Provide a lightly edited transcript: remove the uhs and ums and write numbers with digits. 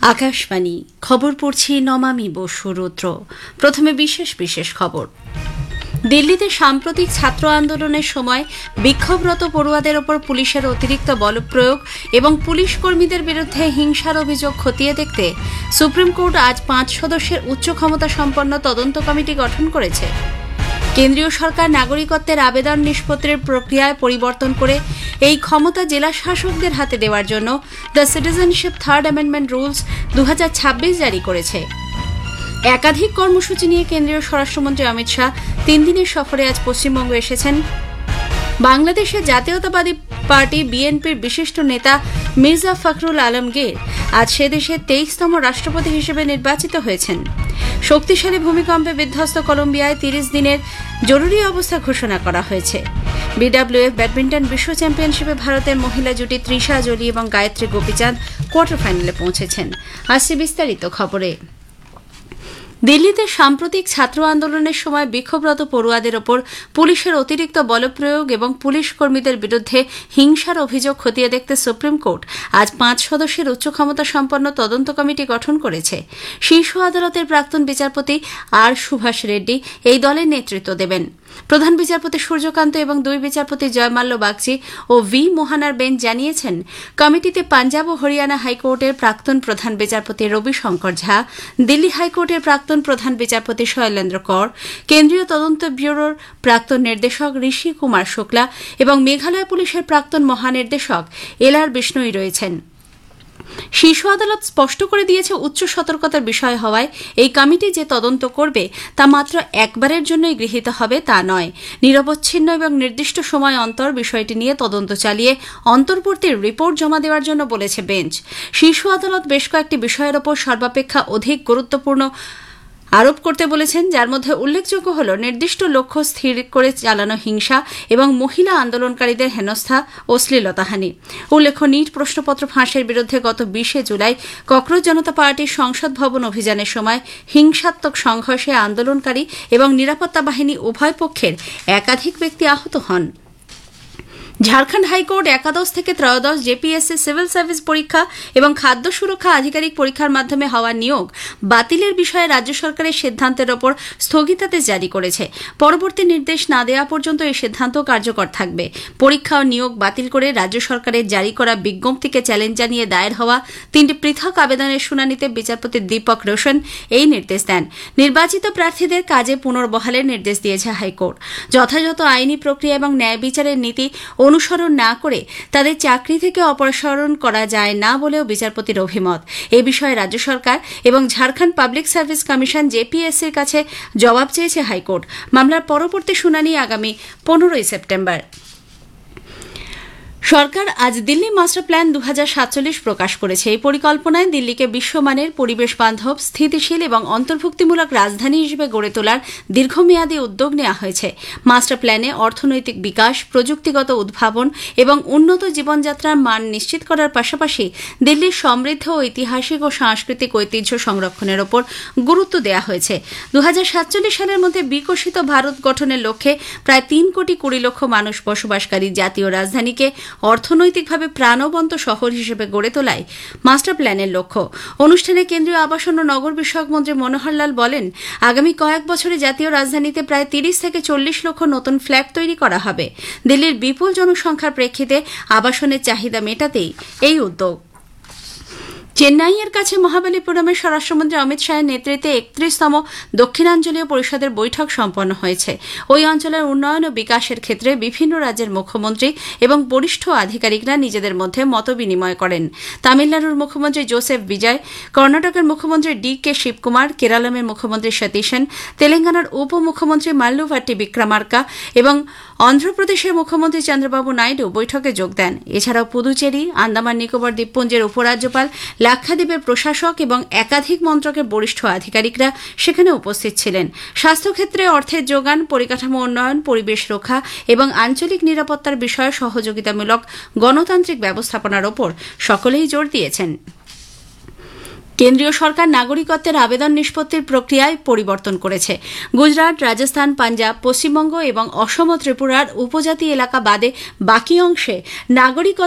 আকাশবাণী খবর পড়ছি নমামি বসু রুদ্র। প্রথমে বিশেষ বিশেষ খবর। দিল্লিতে সাম্প্রতিক ছাত্র আন্দোলনের সময় বিক্ষোভরত পড়ুয়াদের ওপর পুলিশের অতিরিক্ত বলপ্রয়োগ এবং পুলিশ কর্মীদের বিরুদ্ধে হিংসার অভিযোগ খতিয়ে দেখতে সুপ্রিম কোর্ট আজ 5 সদস্যের উচ্চ ক্ষমতা সম্পন্ন তদন্ত কমিটি গঠন করেছে। কেন্দ্রীয় সরকার নাগরিকত্বের আবেদন নিষ্পত্তির প্রক্রিয়ায় পরিবর্তন করে এই ক্ষমতা জেলা শাসকদের হাতে দেওয়ার জন্য the citizenship third amendment rules 2026 জারি করেছে। একাধিক কর্মসূচি নিয়ে কেন্দ্রীয় স্বরাষ্ট্রমন্ত্রী অমিত শাহ 3 দিনের সফরে আজ পশ্চিমবঙ্গ এসেছেন। বাংলাদেশের জাতীয়তাবাদী পার্টি বিএনপির বিশিষ্ট নেতা মির্জা ফখরুল আলমগীর আজ সে দেশের 23তম রাষ্ট্রপতি হিসেবে নির্বাচিত হয়েছেন। শক্তিশালী ভূমিকম্পে বিধ্বস্ত কলম্বিয়ায় 30 দিনের জরুরি অবস্থা ঘোষণা করা হয়েছে। বিডব্লিউএফ ব্যাডমিন্টন বিশ্ব চ্যাম্পিয়নশিপে ভারতের মহিলা জুটি তৃষা জলি এবং গায়ত্রী গোপীচাঁদ কোয়ার্টার ফাইনালে পৌঁছেছেন। আসছে বিস্তারিত খবরে। দিল্লিতে সাম্প্রতিক ছাত্র আন্দোলনের সময় বিক্ষোভরত পড়ুয়াদের ওপর পুলিশের অতিরিক্ত বলপ্রয়োগ এবং পুলিশ কর্মীদের বিরুদ্ধে হিংসার অভিযোগ খতিয়ে দেখতে সুপ্রিম কোর্ট আজ 5 সদস্যের উচ্চ ক্ষমতা সম্পন্ন তদন্ত কমিটি গঠন করেছে। শীর্ষ আদালতের প্রাক্তন বিচারপতি আর সুভাষ রেড্ডি এই দলের নেতৃত্ব দেবেন। প্রধান বিচারপতি সূর্যকান্ত এবং 2 বিচারপতি জয়মাল্য বাগচি ও ভি মোহানার বেঞ্চ জানিয়েছেন, কমিটিতে পাঞ্জাব ও হরিয়ানা হাইকোর্টের প্রাক্তন প্রধান বিচারপতি রবি শঙ্কর ঝা, দিল্লি হাইকোর্টের প্রাক্তন প্রধান বিচারপতি শৈলেন্দ্র কর, কেন্দ্রীয় তদন্ত ব্যুরোর প্রাক্তন নির্দেশক ঋষি কুমার শুক্লা এবং মেঘালয় পুলিশের প্রাক্তন মহানির্দেশক এল.আর. বিষ্ণই রয়েছেন। শীর্ষ আদালত স্পষ্ট করে দিয়েছে, উচ্চ সতর্কতার বিষয় হওয়ায় এই কমিটি যে তদন্ত করবে তা মাত্র একবারের জন্যই গৃহীত হবে তা নয়। নিরবচ্ছিন্ন এবং নির্দিষ্ট সময় অন্তর বিষয়টি নিয়ে তদন্ত চালিয়ে অন্তর্বর্তী রিপোর্ট জমা দেওয়ার জন্য বলেছে বেঞ্চ। শীর্ষ আদালত বেশ কয়েকটি বিষয়ের ওপর সর্বাপেক্ষা অধিক গুরুত্বপূর্ণ আরোপ করতে বলেছেন, যার মধ্যে উল্লেখযোগ্য হল নির্দিষ্ট লক্ষ্য স্থির করে চালানো হিংসা এবং মহিলা আন্দোলনকারীদের হেনস্থা ও শ্লীলতাহানি। উল্লেখ্য, নিট প্রশ্নপত্র ফাঁসের বিরুদ্ধে গত 20 জুলাই ককরোচ জনতা পার্টির সংসদ ভবন অভিযানের সময় হিংসাত্মক সংঘর্ষে আন্দোলনকারী এবং নিরাপত্তা বাহিনী উভয় পক্ষের একাধিক ব্যক্তি আহত হন। ঝাড়খণ্ড হাইকোর্ট একাদশ থেকে ত্রয়োদশ জেপিএসসি সিভিল সার্ভিস পরীক্ষা এবং খাদ্য সুরক্ষা আধিকারিক পরীক্ষার মাধ্যমে হওয়া নিয়োগ বাতিলের বিষয়ে রাজ্য সরকারের সিদ্ধান্তের ওপর স্থগিতাদেশ জারি করেছে। পরবর্তী নির্দেশ না দেওয়া পর্যন্ত এই সিদ্ধান্ত কার্যকর থাকবে। পরীক্ষা ও নিয়োগ বাতিল করে রাজ্য সরকারের জারি করা বিজ্ঞপ্তিকে চ্যালেঞ্জ জানিয়ে দায়ের হওয়া 3টি পৃথক আবেদনের শুনানিতে বিচারপতি দীপক রোশন এই নির্দেশ দেন। নির্বাচিত প্রার্থীদের কাজে পুনর্বহালের নির্দেশ দিয়েছে হাইকোর্ট। যথাযথ আইনি প্রক্রিয়া এবং ন্যায় বিচারের নীতি অনুসরণ না করে তাদের চাকরি থেকে অপসারণ করা যায় না বলেও বিচারপতির অভিমত। এ বিষয়ে রাজ্য সরকার এবং ঝাড়খণ্ড পাবলিক সার্ভিস কমিশন জেপিএসসির কাছে জবাব চেয়েছে হাইকোর্ট। মামলার পরবর্তী শুনানি আগামী 15 সেপ্টেম্বর। সরকার আজ দিল্লি মাস্টার প্ল্যান 2047 প্রকাশ করেছে। এই পরিকল্পনায় দিল্লিকে বিশ্বমানের, পরিবেশ বান্ধব, স্থিতিশীল এবং অন্তর্ভুক্তিমূলক রাজধানী হিসেবে গড়ে তোলার দীর্ঘমেয়াদী উদ্যোগ নেওয়া হয়েছে। মাস্টার প্ল্যানে অর্থনৈতিক বিকাশ, প্রযুক্তিগত উদ্ভাবন এবং উন্নত জীবনযাত্রার মান নিশ্চিত করার পাশাপাশি দিল্লির সমৃদ্ধ ঐতিহাসিক ও সাংস্কৃতিক ঐতিহ্য সংরক্ষণের ওপর গুরুত্ব দেওয়া হয়েছে। 2047 সালের মধ্যে বিকশিত ভারত গঠনের লক্ষ্যে প্রায় 3,20,00,000 মানুষ বসবাসকারী জাতীয় রাজধানীকে অর্থনৈতিকভাবে প্রাণবন্ত শহর হিসেবে গড়ে তোলায় মাস্টার প্ল্যানের লক্ষ্য। অনুষ্ঠানে কেন্দ্রীয় আবাসন ও নগর বিষয়ক মন্ত্রী মনোহর লাল বলেন, আগামী কয়েক বছরে জাতীয় রাজধানীতে প্রায় 30 থেকে 40 লক্ষ নতুন ফ্ল্যাট তৈরি করা হবে। দিল্লির বিপুল জনসংখ্যার প্রেক্ষিতে আবাসনের চাহিদা মেটাতেই এই উদ্যোগ। চেন্নাইয়ের কাছে মহাবালিপুরমের স্বরাষ্ট্রমন্ত্রী অমিত শাহের নেতৃত্বে 31তম দক্ষিণাঞ্চলীয় পরিষদের বৈঠক সম্পন্ন হয়েছে। ওই অঞ্চলের উন্নয়ন ও বিকাশের ক্ষেত্রে বিভিন্ন রাজ্যের মুখ্যমন্ত্রী এবং বরিষ্ঠ আধিকারিকরা নিজেদের মধ্যে মতবিনিময় করেন। তামিলনাড়ুর মুখ্যমন্ত্রী জোসেফ বিজয়, কর্ণাটকের মুখ্যমন্ত্রী ডি.কে শিবকুমার, কেরালামের মুখ্যমন্ত্রী সতীশন, তেলেঙ্গানার উপমুখ্যমন্ত্রী মাল্লুভাট্টি বিক্রমার্কা এবং অন্ধ্রপ্রদেশের মুখ্যমন্ত্রী চন্দ্রবাবু নাইডু বৈঠকে যোগ দেন। এছাড়াও পুদুচেরি, আন্দামান নিকোবর দ্বীপপুঞ্জের উপরাজ্যপাল, লাক্ষাদ্বীপের প্রশাসক এবং একাধিক মন্ত্রকের বরিষ্ঠ আধিকারিকরা সেখানে উপস্থিত ছিলেন। স্বাস্থ্যক্ষেত্রে অর্থের যোগান, পরিকাঠামো উন্নয়ন, পরিবেশ রক্ষা এবং আঞ্চলিক নিরাপত্তার বিষয়ে সহযোগিতামূলক গণতান্ত্রিক ব্যবস্থাপনার ওপর সকলেই জোর দিয়েছেন। কেন্দ্রীয় সরকার নাগরিকত্বের আবেদন নিষ্পত্তির প্রক্রিয়ায় পরিবর্তন করেছে। গুজরাট, রাজস্থান, পাঞ্জাব, পশ্চিমবঙ্গ এবং অসম ও ত্রিপুরার উপজাতি এলাকা বাদে বাকি অংশে নাগরিকত্ব